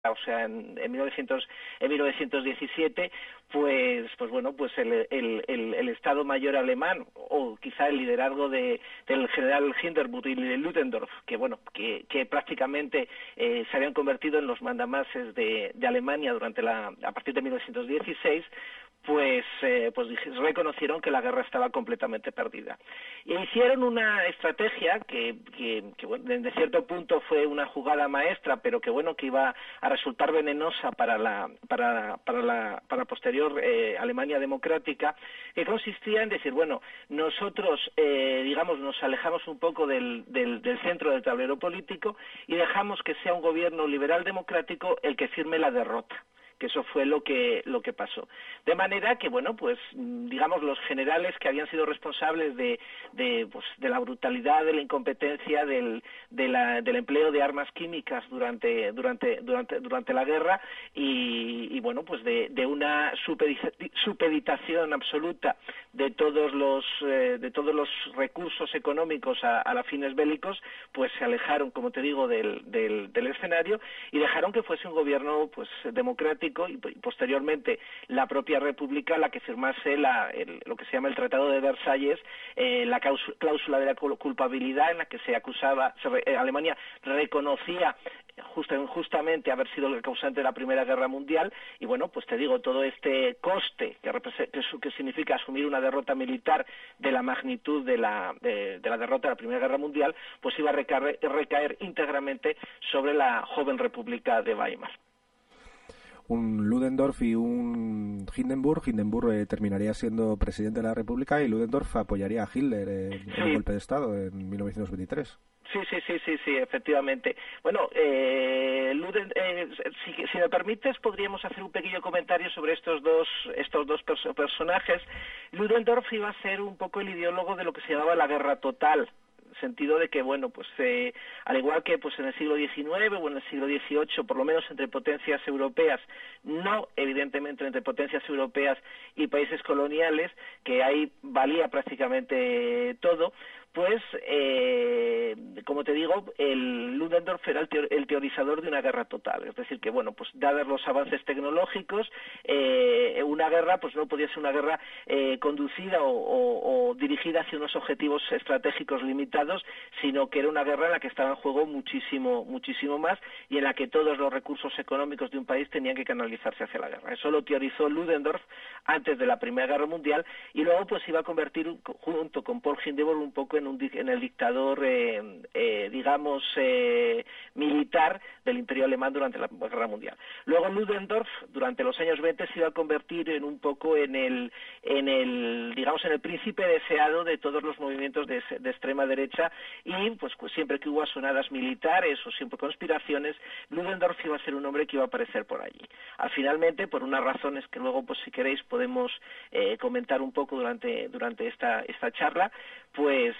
o sea, en 1917, pues bueno, pues el Estado Mayor alemán, o quizá el liderazgo del general Hindenburg y de Ludendorff, que bueno, que prácticamente se habían convertido en los mandamases de Alemania a partir de 1916, pues reconocieron que la guerra estaba completamente perdida. Y hicieron una estrategia que bueno, desde cierto punto fue una jugada maestra, pero que bueno, que iba a resultar venenosa para la posterior Alemania democrática, que consistía en decir, bueno, nosotros digamos nos alejamos un poco del centro del tablero político y dejamos que sea un gobierno liberal democrático el que firme la derrota, que eso fue lo que pasó. De manera que, bueno, pues digamos los generales que habían sido responsables de la brutalidad, de la incompetencia, del empleo de armas químicas durante la guerra y bueno, pues de una supeditación absoluta de todos los recursos económicos a los fines bélicos, pues se alejaron, como te digo, del escenario y dejaron que fuese un gobierno pues democrático y posteriormente la propia República la que firmase lo que se llama el Tratado de Versalles, la cláusula de la culpabilidad en la que Alemania reconocía justamente haber sido el causante de la Primera Guerra Mundial y bueno, pues te digo, todo este coste que significa asumir una derrota militar de la magnitud de la derrota de la Primera Guerra Mundial, pues iba a recaer íntegramente sobre la joven República de Weimar. Un Ludendorff y un Hindenburg. Hindenburg terminaría siendo presidente de la República y Ludendorff apoyaría a Hitler en el golpe de Estado en 1923. Sí, efectivamente. Bueno, si me permites, podríamos hacer un pequeño comentario sobre estos dos personajes. Ludendorff iba a ser un poco el ideólogo de lo que se llamaba la guerra total, sentido de que, bueno, pues al igual que pues en el siglo XIX o en el siglo XVIII, por lo menos entre potencias europeas, no evidentemente entre potencias europeas y países coloniales, que ahí valía prácticamente todo, pues, como te digo, el Ludendorff era el teorizador de una guerra total. Es decir, que, bueno, pues dados los avances tecnológicos, una guerra pues no podía ser una guerra conducida o dirigida hacia unos objetivos estratégicos limitados, sino que era una guerra en la que estaba en juego muchísimo más y en la que todos los recursos económicos de un país tenían que canalizarse hacia la guerra. Eso lo teorizó Ludendorff antes de la Primera Guerra Mundial y luego pues iba a convertir junto con Paul Hindenburg un poco en el dictador, digamos, militar del Imperio Alemán durante la Guerra Mundial. Luego Ludendorff, durante los años 20, se iba a convertir en el príncipe deseado de todos los movimientos de extrema derecha y, pues siempre que hubo asonadas militares o siempre conspiraciones, Ludendorff iba a ser un hombre que iba a aparecer por allí. Finalmente, por unas razones que luego, pues si queréis, podemos comentar un poco durante esta charla, pues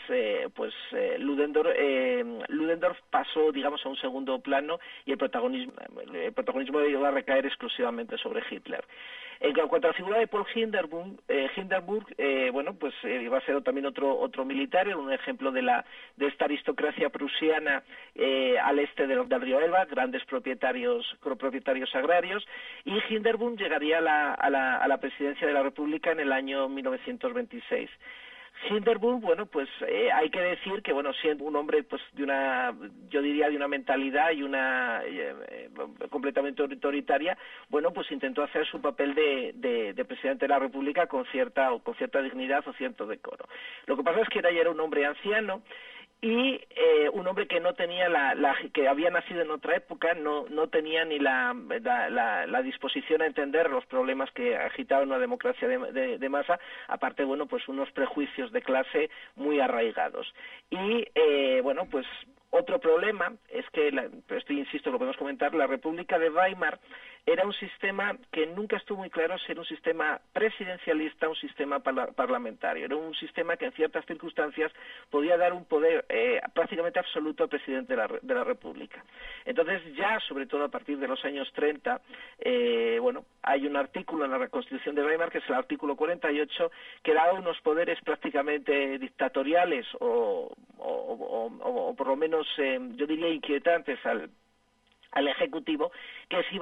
Ludendorff pasó, digamos, a un segundo plano y el protagonismo iba a recaer exclusivamente sobre Hitler. En cuanto a la figura de Paul Hindenburg, bueno, pues iba a ser también otro militar, un ejemplo de esta aristocracia prusiana al este del río Elba, grandes propietarios agrarios, y Hindenburg llegaría a la presidencia de la República en el año 1926. Hindenburg, bueno, pues hay que decir que, bueno, siendo un hombre, pues yo diría de una mentalidad y una completamente autoritaria, bueno, pues intentó hacer su papel de presidente de la República con cierta dignidad o cierto decoro. Lo que pasa es que ya era un hombre anciano y un hombre que no tenía que había nacido en otra época, no tenía ni la disposición a entender los problemas que agitaban una democracia de masa, aparte, bueno, pues unos prejuicios de clase muy arraigados. Y, bueno, pues otro problema es que, esto insisto, lo podemos comentar, la República de Weimar era un sistema que nunca estuvo muy claro si era un sistema presidencialista o un sistema parlamentario. Era un sistema que en ciertas circunstancias podía dar un poder prácticamente absoluto al presidente de la República. Entonces ya, sobre todo a partir de los años 30, bueno, hay un artículo en la Constitución de Weimar, que es el artículo 48, que da unos poderes prácticamente dictatoriales o por lo menos, yo diría, inquietantes al Ejecutivo, que si